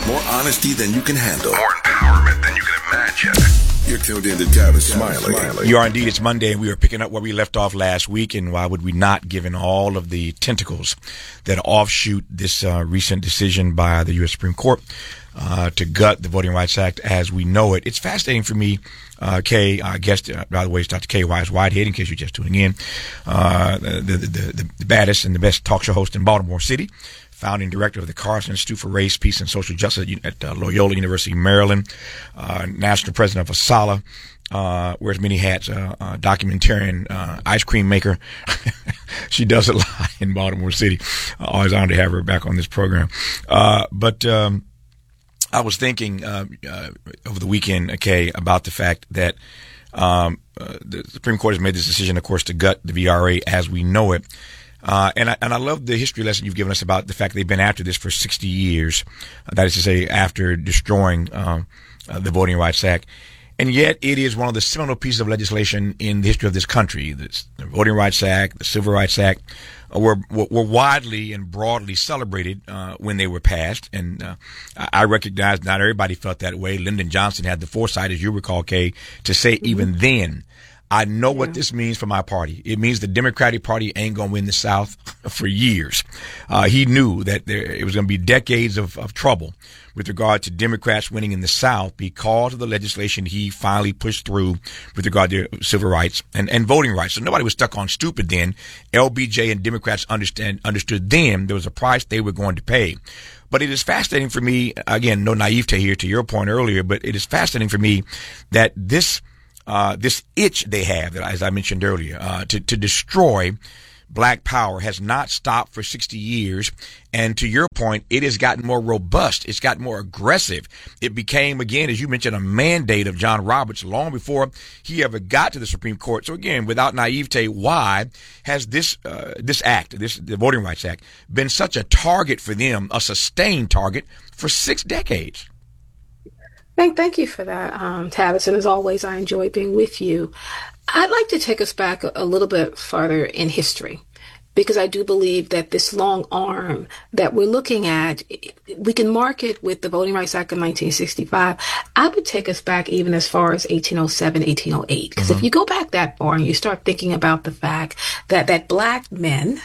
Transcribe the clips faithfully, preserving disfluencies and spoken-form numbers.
More honesty than you can handle. More empowerment than you can imagine. You're tuned in to Tavis Smiley. You are indeed. It's Monday, and we are picking up where we left off last week. And why would we not, given all of the tentacles that offshoot this uh, recent decision by the U S Supreme Court uh, to gut the Voting Rights Act as we know it? It's fascinating for me. Uh, Kay, our guest, uh, by the way, is Doctor Kay Wise Whitehead, in case you're just tuning in. Uh, the, the, the, the baddest and the best talk show host in Baltimore City. Founding director of the Carson Institute for Race, Peace, and Social Justice at uh, Loyola University, Maryland. Uh, national president of ASALH. Uh, wears many hats. Uh, uh, documentarian, uh, ice cream maker. She does a lot in Baltimore City. Uh, always honored to have her back on this program. Uh, but um, I was thinking uh, uh, over the weekend, okay, about the fact that um, uh, the Supreme Court has made this decision, of course, to gut the V R A as we know it. Uh, and I, and I love the history lesson you've given us about the fact they've been after this for sixty years. Uh, that is to say, after destroying um, uh, the Voting Rights Act. And yet it is one of the seminal pieces of legislation in the history of this country. This, the Voting Rights Act, the Civil Rights Act, uh, were, were widely and broadly celebrated uh, when they were passed. And uh, I recognize not everybody felt that way. Lyndon Johnson had the foresight, as you recall, Kay, to say mm-hmm. even then, I know yeah. what this means for my party. It means the Democratic Party ain't going to win the South for years. Uh, he knew that there, it was going to be decades of, of trouble with regard to Democrats winning in the South because of the legislation he finally pushed through with regard to civil rights and, and voting rights. So nobody was stuck on stupid then. L B J and Democrats understand, understood then there was a price they were going to pay. But it is fascinating for me, again, no naivete here to your point earlier, but it is fascinating for me that this Uh, this itch they have, that, as I mentioned earlier, uh, to, to destroy black power has not stopped for sixty years. And to your point, it has gotten more robust. It's gotten more aggressive. It became, again, as you mentioned, a mandate of John Roberts long before he ever got to the Supreme Court. So again, without naivete, why has this, uh, this act, this, the Voting Rights Act, been such a target for them, a sustained target for six decades? Thank, thank you for that, um, Tavis. And as always, I enjoy being with you. I'd like to take us back a, a little bit farther in history, because I do believe that this long arm that we're looking at, we can mark it with the Voting Rights Act of nineteen sixty-five. I would take us back even as far as eighteen oh seven, eighteen oh eight. Because mm-hmm. if you go back that far and you start thinking about the fact that, that black men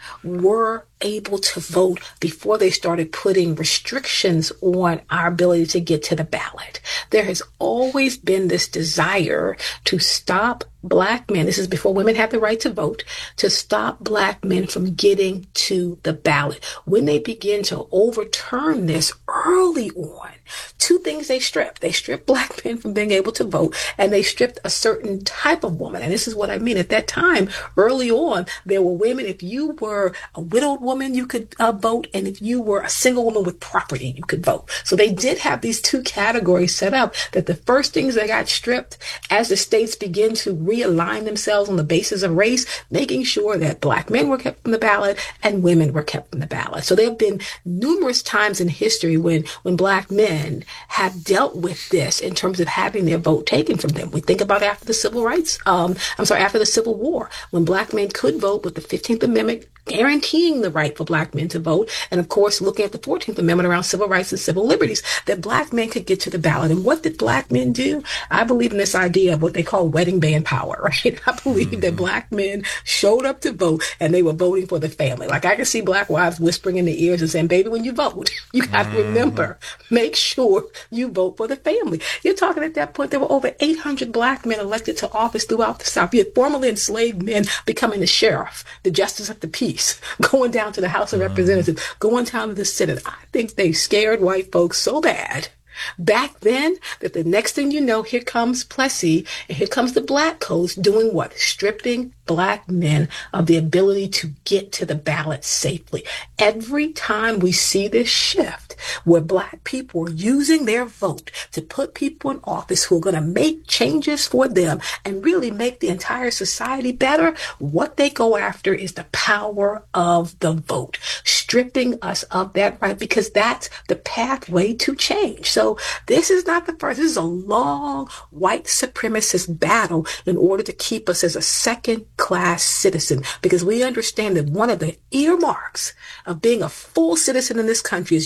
were able to vote before they started putting restrictions on our ability to get to the ballot. There has always been this desire to stop black men, this is before women had the right to vote, to stop black men from getting to the ballot. When they begin to overturn this early on, two things they stripped. They stripped black men from being able to vote, and they stripped a certain type of woman. And this is what I mean. At that time, early on, there were women, if you were a widowed woman, you could uh, vote. And if you were a single woman with property, you could vote. So they did have these two categories set up, that the first things that got stripped as the states begin to realign themselves on the basis of race, making sure that black men were kept from the ballot and women were kept from the ballot. So there have been numerous times in history when, when black men have dealt with this in terms of having their vote taken from them. We think about after the civil rights, um, I'm sorry, after the Civil War, when black men could vote with the fifteenth Amendment guaranteeing the right for black men to vote. And of course, looking at the fourteenth Amendment around civil rights and civil liberties, that black men could get to the ballot. And what did black men do? I believe in this idea of what they call wedding band power, right? I believe mm-hmm. that black men showed up to vote and they were voting for the family. Like I can see black wives whispering in their ears and saying, baby, when you vote, you got to mm-hmm. remember, make sure you vote for the family. You're talking at that point, there were over eight hundred black men elected to office throughout the South. You had formerly enslaved men becoming the sheriff, the justice of the peace, going down to the House of Representatives, going down to the Senate. I think they scared white folks so bad back then that the next thing you know, here comes Plessy and here comes the black codes doing what? Stripping black men of the ability to get to the ballot safely. Every time we see this shift where black people are using their vote to put people in office who are going to make changes for them and really make the entire society better, what they go after is the power of the vote, stripping us of that right, because that's the pathway to change. So this is not the first. This is a long white supremacist battle in order to keep us as a second class citizen, because we understand that one of the earmarks of being a full citizen in this country is you have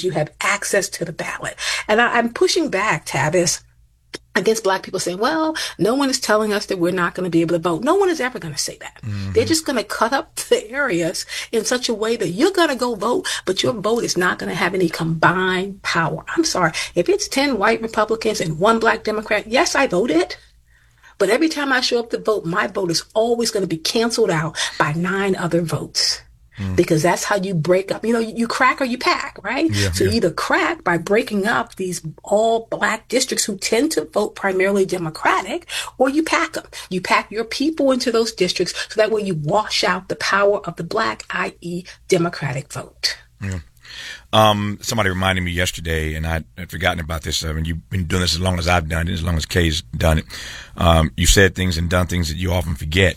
access to the ballot. And I, I'm pushing back, Tavis, against black people saying, well, no one is telling us that we're not going to be able to vote. No one is ever going to say that. Mm-hmm. They're just going to cut up the areas in such a way that you're going to go vote, but your vote is not going to have any combined power. I'm sorry. If it's ten white Republicans and one black Democrat, yes, I voted. But every time I show up to vote, my vote is always going to be canceled out by nine other votes. Mm. Because that's how you break up. You know, you, you crack or you pack, right? Yeah, so yeah. You either crack by breaking up these all black districts who tend to vote primarily Democratic, or you pack them. You pack your people into those districts so that way you wash out the power of the black, that is Democratic vote. Yeah. Um, somebody reminded me yesterday, and I had forgotten about this. I mean, you've been doing this as long as I've done it, as long as Kay's done it. Um, you said things and done things that you often forget.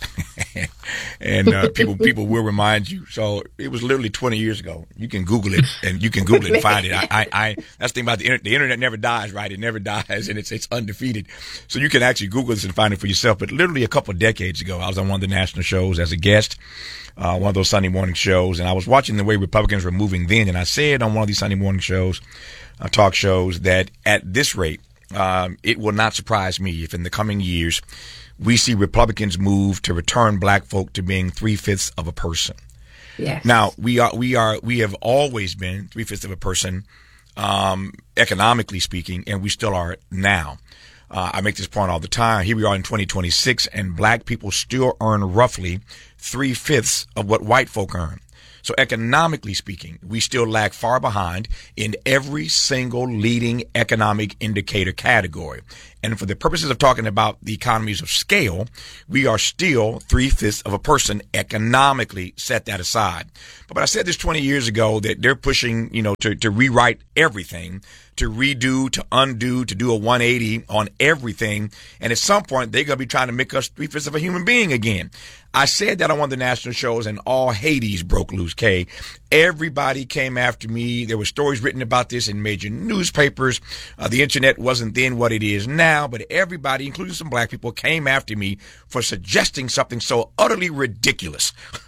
and, uh, people, people will remind you. So it was literally twenty years ago. You can Google it and you can Google it and find it. I, I, I that's the thing about the internet. The internet never dies, right? It never dies, and it's, it's undefeated. So you can actually Google this and find it for yourself. But literally a couple of decades ago, I was on one of the national shows as a guest. Uh, one of those Sunday morning shows, and I was watching the way Republicans were moving then, and I said on one of these Sunday morning shows, uh, talk shows, that at this rate, um, it will not surprise me if in the coming years we see Republicans move to return black folk to being three-fifths of a person. Yes. Now, we are, we are, we have always been three-fifths of a person, um, economically speaking, and we still are now. Uh, I make this point all the time. Here we are in twenty twenty-six, and black people still earn roughly three-fifths of what white folk earn. So economically speaking, we still lag far behind in every single leading economic indicator category. And for the purposes of talking about the economies of scale, we are still three-fifths of a person economically. Set that aside. But, but I said this twenty years ago that they're pushing, you know, to, to rewrite everything, to redo, to undo, to do a one eighty on everything. And at some point, they're going to be trying to make us three-fifths of a human being again. I said that on one of the national shows, and all Hades broke loose, Kay. Everybody came after me. There were stories written about this in major newspapers. Uh, the internet wasn't then what it is now, but everybody, including some black people, came after me for suggesting something so utterly ridiculous.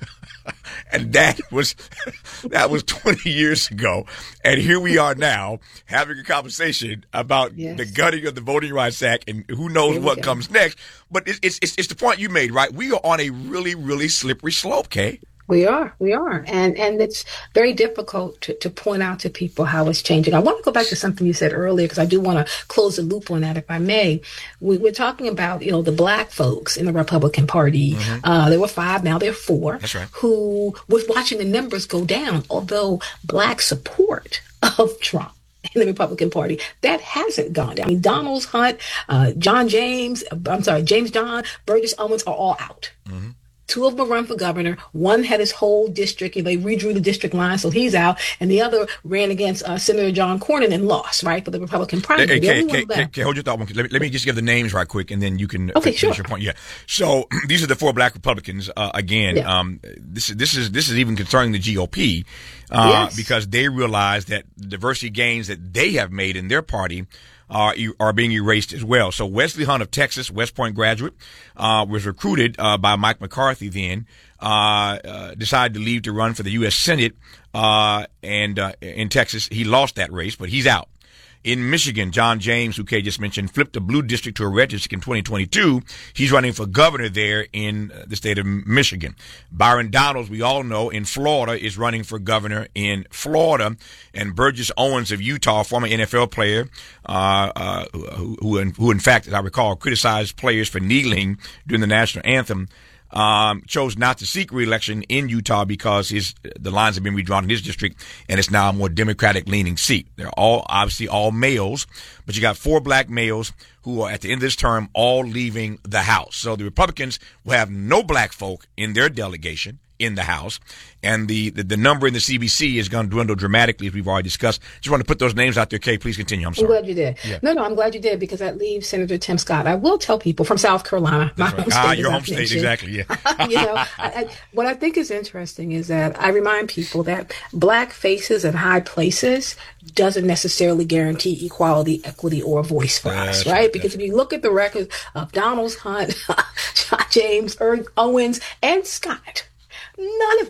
And that was that was twenty years ago. And here we are now having a conversation about yes. the gutting of the Voting Rights Act, and who knows what go. comes next. But it's, it's it's the point you made, right? We are on a really, really slippery slope, Kay. We are, we are. And and it's very difficult to, to point out to people how it's changing. I want to go back to something you said earlier, because I do want to close the loop on that, if I may. We, we're talking about, you know, the black folks in the Republican Party. Mm-hmm. Uh, there were five, now there are four. That's right. Who was watching the numbers go down, although black support of Trump in the Republican Party, that hasn't gone down. I mean, Donald Hunt, uh, John James, I'm sorry, James John, Burgess Owens are all out. Mm-hmm. Two of them run for governor. One had his whole district, and they redrew the district line, so he's out. And the other ran against uh, Senator John Cornyn and lost, right, for the Republican primary. Hey, hey, hey, hey, hold your thought. Let me, let me just give the names right quick, and then you can okay, finish sure. your point. Yeah. So these are the four black Republicans. Uh, again, yeah. um, this is this is this is even concerning the G O P uh, yes. because they realize that the diversity gains that they have made in their party are are being erased as well. So Wesley Hunt of Texas, West Point graduate, uh, was recruited uh, by Mike McCarthy then, uh, uh, decided to leave to run for the U S Senate, uh, and uh, in Texas. He lost that race, but he's out. In Michigan, John James, who Kay just mentioned, flipped a blue district to a red district in twenty twenty-two. He's running for governor there in the state of Michigan. Byron Donalds, we all know, in Florida, is running for governor in Florida. And Burgess Owens of Utah, former N F L player, uh, uh, who, who, in, who in fact, as I recall, criticized players for kneeling during the national anthem, Um, chose not to seek re-election in Utah because his the lines have been redrawn in his district, and it's now a more Democratic-leaning seat. They're all obviously all males, but you got four black males who are at the end of this term all leaving the House. So the Republicans will have no black folk in their delegation in the House, and the, the, the number in the C B C is going to dwindle dramatically, as we've already discussed. Just want to put those names out there, Kay. Please continue. I'm sorry. I'm glad you did. Yeah. No, no, I'm glad you did, because that leaves Senator Tim Scott. I will tell people from South Carolina, my right. home state. Ah, your home state, exactly, yeah. you know, I, I, what I think is interesting is that I remind people that black faces in high places doesn't necessarily guarantee equality, equity, or a voice for That's us, right? right? Because if you look at the records of Donald Hunt, John James, Owens, and Scott, none of them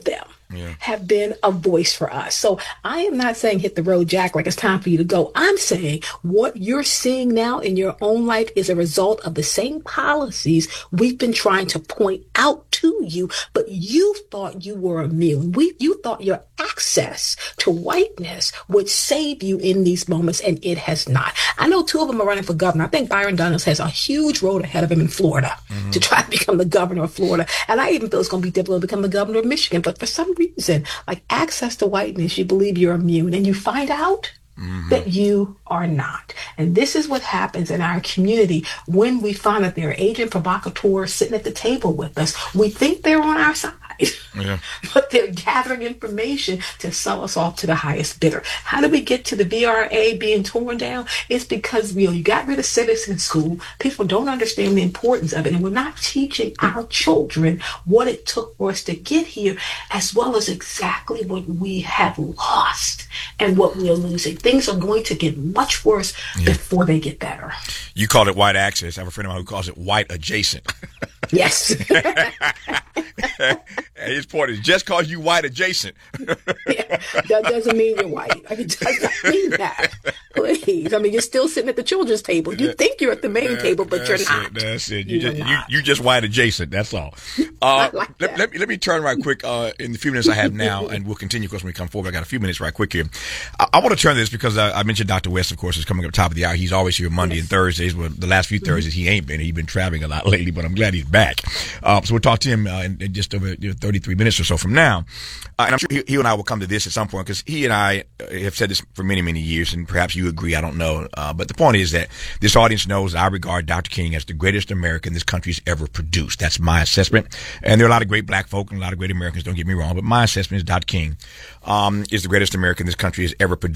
yeah. have been a voice for us. So I am not saying hit the road, Jack, like it's time for you to go. I'm saying what you're seeing now in your own life is a result of the same policies we've been trying to point out to you, but you thought you were immune. We, you thought your access to whiteness would save you in these moments, and it has not. I know two of them are running for governor. I think Byron Donalds has a huge road ahead of him in Florida mm-hmm. to try to become the governor of Florida. And I even feel it's going to be difficult to become the governor of Michigan. But for some reason, like access to whiteness, you believe you're immune, and you find out mm-hmm. that you are not. And this is what happens in our community when we find that there are agent provocateurs sitting at the table with us. We think they're on our side. Yeah. But they're gathering information to sell us off to the highest bidder. How do we get to the V R A being torn down? It's because you know, you got rid of civics in school. People don't understand the importance of it. And we're not teaching our children what it took for us to get here, as well as exactly what we have lost and what we're losing. Things are going to get much worse yeah. before they get better. You call it white access. I have a friend of mine who calls it white adjacent. Yes. His point is just because you white adjacent. Yeah, that doesn't mean you're white. I mean, it doesn't mean that. Please. I mean, you're still sitting at the children's table. You think you're at the main table, but you're not. It, that's it. You, you just you, you just white adjacent. That's all. Uh, like let, that. Let, me, let me turn right quick uh, in the few minutes I have now, and we'll continue, of course, when we come forward. I got a few minutes right quick here. I, I want to turn this because I, I mentioned Doctor West, of course, is coming up top of the hour. He's always here Monday yes. and Thursdays. Well, the last few Thursdays he ain't been. He's been traveling a lot lately, but I'm glad he's back. Um, so we'll talk to him uh, in, in just over you know, thirty-three minutes or so from now. Uh, and I'm sure he, he and I will come to this at some point because he and I have said this for many, many years, and perhaps you agree, I don't know. Uh, but the point is that this audience knows I regard Doctor King as the greatest American this country's ever produced. That's my assessment. And there are a lot of great black folk and a lot of great Americans, don't get me wrong, but my assessment is Doctor King um, is the greatest American this country has ever produced.